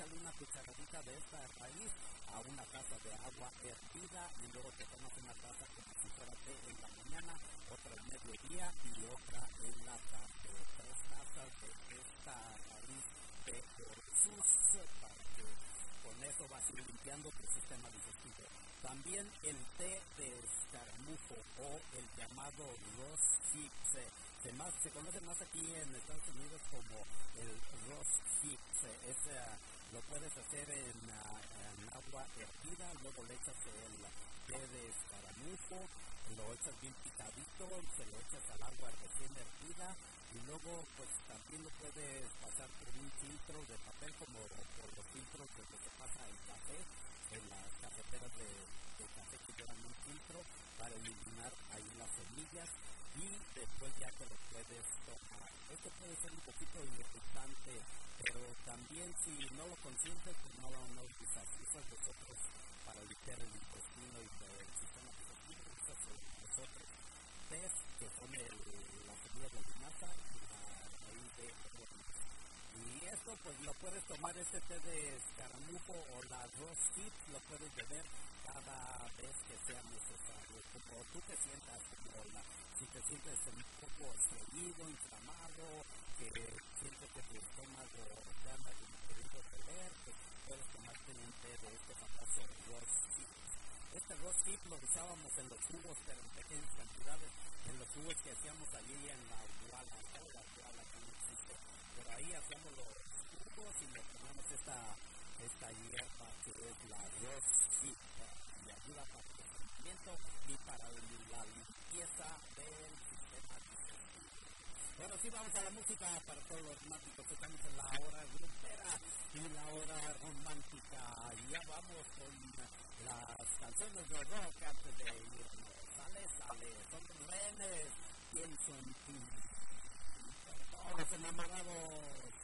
échale una cucharadita de esta raíz a una taza de agua hervida y luego te tomas una taza como si fuera té en la mañana, otra al mediodía y otra en la tarde. 3 tazas de esta raíz de Orzus para que con eso vas a ir limpiando tu sistema digestivo. También el té de escaramujo o el llamado rose hip se conoce más aquí en Estados Unidos como el rose hip. Lo puedes hacer en agua hervida, luego le echas el té de escaramujo, lo echas bien picadito, se lo echas al agua recién hervida y luego pues también lo puedes pasar por un filtro de papel como por los filtros de lo que pasa el café, en las cafeteras de café que llevan un filtro para eliminar ahí las semillas y después ya te lo puedes tomar. Esto puede ser un poquito irritante, pero también si no lo consientes, pues no usas nosotros para limpiar el intestino y el sistema digestivo, usas nosotros tés que son la semilla de linaza y la raíz de ortiz. Y esto pues lo puedes tomar, este té de escaramujo o la rose hip, lo puedes beber cada vez que sea necesario, como tú te sientas, si te sientes un poco estreñido, inflamado, que sientes que tu estómago te anda queriendo beber, pues puedes tomarte un té de este famoso rose hip. Este rose hip lo usábamos en los jugos, pero en pequeñas cantidades, en los jugos que hacíamos allí en la Guala, la Guala que no existe, pero ahí hacíamos los jugos y le ponemos esta hierba que es la rose hip, y ayuda para el crecimiento y para la limpieza del sistema digestivo. Bueno, sí, vamos a la música para todos los románticos. Estamos en la hora grupera y la hora romántica. Y ya vamos con las canciones de rock antes de irnos. Sale, son rehenes, pienso en ti. Todos enamorados.